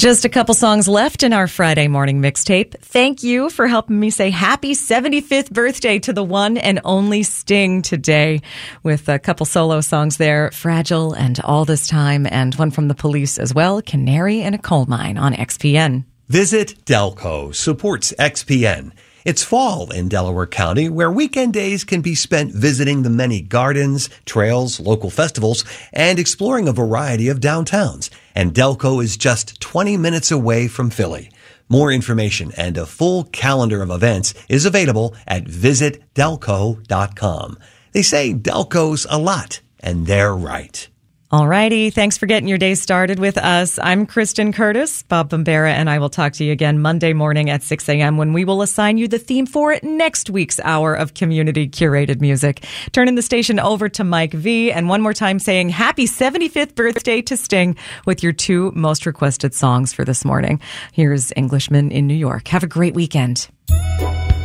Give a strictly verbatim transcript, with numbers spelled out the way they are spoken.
Just a couple songs left in our Friday morning mixtape. Thank you for helping me say happy seventy-fifth birthday to the one and only Sting today, with a couple solo songs there, Fragile and All This Time, and one from the Police as well, Canary in a Coal Mine on X P N. Visit Delco supports X P N. It's fall in Delaware County, where weekend days can be spent visiting the many gardens, trails, local festivals, and exploring a variety of downtowns. And Delco is just twenty minutes away from Philly. More information and a full calendar of events is available at visit delco dot com. They say Delco's a lot, and they're right. Alrighty, thanks for getting your day started with us. I'm Kristen Curtis. Bob Bombera and I will talk to you again Monday morning at six a.m. when we will assign you the theme for next week's hour of community curated music. Turning the station over to Mike V, and one more time saying happy seventy-fifth birthday to Sting with your two most requested songs for this morning. Here's Englishman in New York. Have a great weekend.